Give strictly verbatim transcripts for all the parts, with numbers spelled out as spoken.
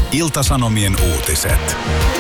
Ilta-Sanomien uutiset.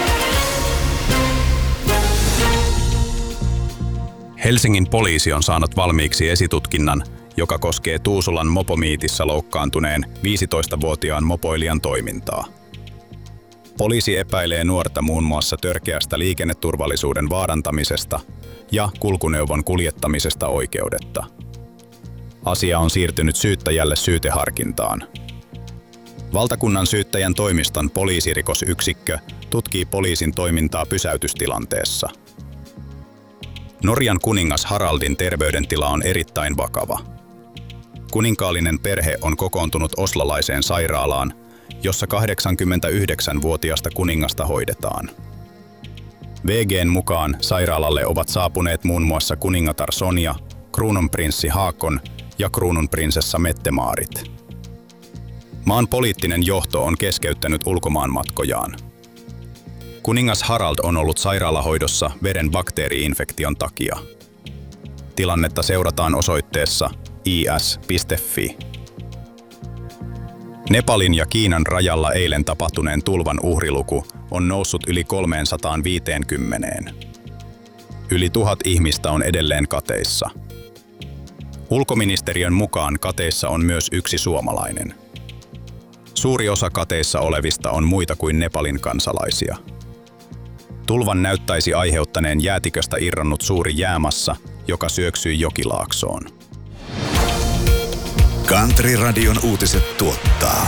Helsingin poliisi on saanut valmiiksi esitutkinnan, joka koskee Tuusulan mopomiitissä loukkaantuneen viisitoistavuotiaan mopoilijan toimintaa. Poliisi epäilee nuorta muun muassa törkeästä liikenneturvallisuuden vaarantamisesta ja kulkuneuvon kuljettamisesta oikeudetta. Asia on siirtynyt syyttäjälle syyteharkintaan. Valtakunnan syyttäjän toimiston poliisirikosyksikkö tutkii poliisin toimintaa pysäytystilanteessa. Norjan kuningas Haraldin terveydentila on erittäin vakava. Kuninkaallinen perhe on kokoontunut oslolaiseen sairaalaan, jossa kahdeksankymmentäyhdeksänvuotiasta kuningasta hoidetaan. V G:n mukaan sairaalalle ovat saapuneet muun muassa kuningatar Sonja, kruununprinssi Haakon ja kruununprinsessa Mette-Maarit. Maan poliittinen johto on keskeyttänyt ulkomaanmatkojaan. Kuningas Harald on ollut sairaalahoidossa veren bakteeri-infektion takia. Tilannetta seurataan osoitteessa i s piste f i. Nepalin ja Kiinan rajalla eilen tapahtuneen tulvan uhriluku on noussut yli kolmesataaviisikymmentä. Yli tuhat ihmistä on edelleen kateissa. Ulkoministeriön mukaan kateissa on myös yksi suomalainen. Suuri osa kateissa olevista on muita kuin Nepalin kansalaisia. Tulvan näyttäisi aiheuttaneen jäätiköstä irronnut suuri jäämassa, joka syöksyi jokilaaksoon. Country-radion uutiset tuottaa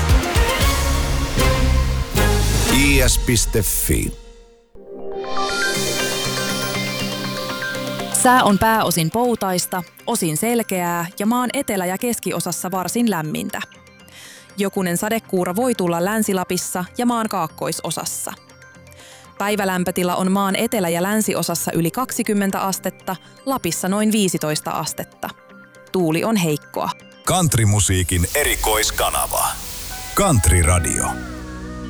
i s piste f i. Sää on pääosin poutaista, osin selkeää ja maan etelä- ja keskiosassa varsin lämmintä. Jokunen sadekuura voi tulla Länsi-Lapissa ja maan kaakkoisosassa. Päivälämpötila on maan etelä- ja länsiosassa yli kaksikymmentä astetta, Lapissa noin viisitoista astetta. Tuuli on heikkoa. Countrymusiikin erikoiskanava. Country Radio.